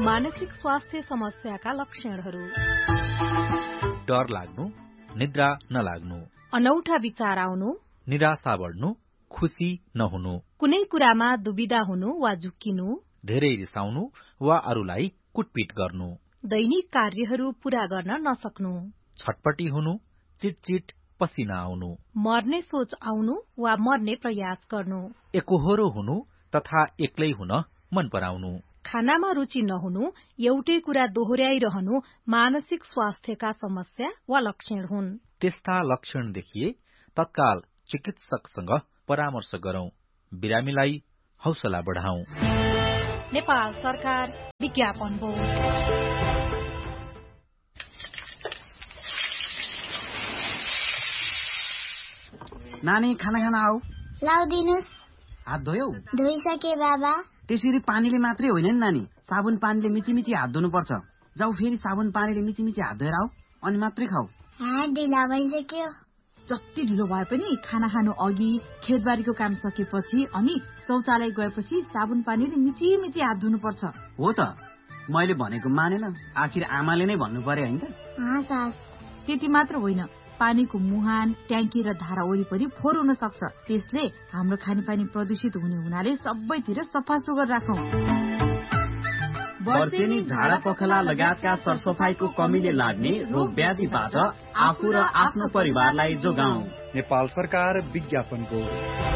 मानसिक स्वास्थ्य समस्याका लक्षणहरू। डर लाग्नु, निद्रा नलाग्नु, अनौठा विचार आउनु, निराशा बढ्नु, खुशी नहुनु, कुनै कुरामा दुविधा हुनु वा झुक्किनु, धेरै रिसाउनु वा अरूलाई कुटपिट गर्नु, दैनिक कार्यहरू पूरा गर्न नसक्नु, छटपटी हुनु, चिटचिट पसिना आउनु, मर्ने सोच आउनु वा मर्ने प्रयास गर्नु, एकोहोरो हुनु तथा एक्लै हुन मन पराउनु, खानामा रुचि नहुनु, एउटै कुरा दोहोर्याइरहनु मानसिक स्वास्थ्यका समस्या वा लक्षण हुन्। त्यस्ता लक्षण देखिए तत्काल चिकित्सकसँग परामर्श गरौं। बिरामीलाई हौसला बढाउँ। नेपाल सरकार विज्ञापन बोर्ड। नानी खाना खाना आऊ। लाउदिनुस्। हात धोयौ? धोइसके बाबा। त्यसरी पानीले मात्रै होइन नि नानी, साबुन पानीले मिची हात धुनु पर्छ। जाऊ फेरि साबुन पानीले मिची हात धोएर आऊ अनि मात्रै खाऊ। हात ढिला भइसक्यो। जति ढिलो भए पनि खाना खानु अघि, खेतबारीको काम सकेपछि अनि शौचालय गएपछि साबुन पानीले मिची हात धुनु पर्छ। हो त, मैले भनेको मानेन, आखिर आमाले नै भन्नु पर्यो हैन त। त्यति मात्र होइन, पानीको मुहान, ट्याङ्की र धारा वरिपरि फोहोर हुन सक्छ। त्यसले हाम्रो खानेपानी प्रदूषित हुने हुनाले सबैतिर सफा सुग्घर राखौं। वर्षेनी, झाडा पखला लगायतका सरसफाईको कमीले लाग्ने रोग व्याधिबाट आफू र आफ्नो परिवारलाई जोगाऊ। नेपाल सरकार विज्ञापन बोर्ड।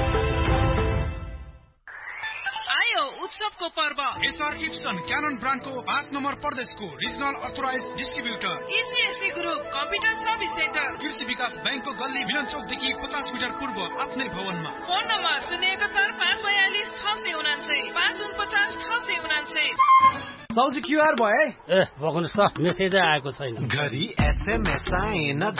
उत्सवको पर्व एसआर इप्सन क्यानन ब्रान्डको 5 नम्बर प्रदेशको regional authorise distributor इसिएससी group computer service centre कृषि विकास बैंकको गल्ली मिलन चौकदेखि 50 मिटर पूर्व आफ्नै भवनमा। Phone number 071 542 649 549 649। सौजी क्युआर भए? ए बग्नुस् त, मेसेजै आएको छैन। घरि एसएमएस आएन,